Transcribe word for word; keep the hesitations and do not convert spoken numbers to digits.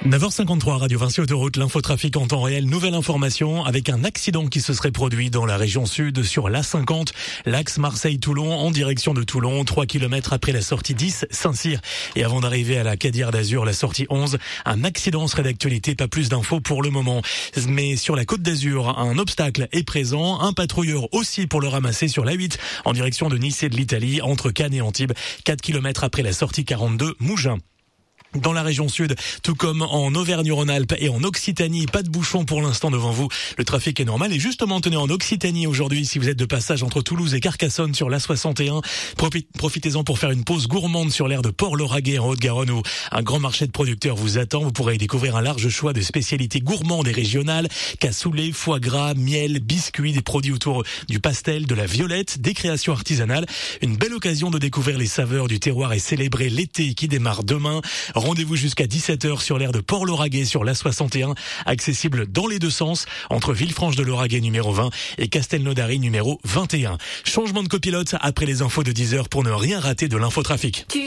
neuf heures cinquante-trois, Radio Vinci Autoroute, l'infotrafic en temps réel. Nouvelle information avec un accident qui se serait produit dans la région sud sur l'A cinquante, l'axe Marseille-Toulon en direction de Toulon, trois kilomètres après la sortie dix, Saint-Cyr. Et avant d'arriver à la Cadière d'Azur, la sortie onze, un accident serait d'actualité, pas plus d'infos pour le moment. Mais sur la Côte d'Azur, un obstacle est présent, un patrouilleur aussi pour le ramasser sur l'A huit en direction de Nice et de l'Italie, entre Cannes et Antibes, quatre kilomètres après la sortie quarante-deux, Mougins. Dans la région sud, tout comme en Auvergne-Rhône-Alpes et en Occitanie, pas de bouchons pour l'instant devant vous. Le trafic est normal et justement, tenez, en Occitanie aujourd'hui, si vous êtes de passage entre Toulouse et Carcassonne sur l'A soixante et un, profitez-en pour faire une pause gourmande sur l'aire de Port-Lauragais en Haute-Garonne où un grand marché de producteurs vous attend. Vous pourrez y découvrir un large choix de spécialités gourmandes et régionales, cassoulet, foie gras, miel, biscuits, des produits autour du pastel, de la violette, des créations artisanales. Une belle occasion de découvrir les saveurs du terroir et célébrer l'été qui démarre demain. Rendez-vous jusqu'à dix-sept heures sur l'aire de Port-Lauragais sur l'A soixante et un, accessible dans les deux sens, entre Villefranche-de-Lauragais numéro vingt et Castelnaudary numéro vingt et un. Changement de copilote après les infos de dix heures pour ne rien rater de l'infotrafic.